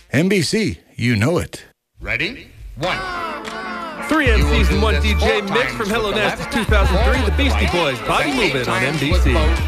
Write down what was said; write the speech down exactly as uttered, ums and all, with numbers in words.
N B C, you know it. Ready? One. three M Season one D J mix from Hello Nasty two thousand three, The Beastie Boys, Body Movement on N B C.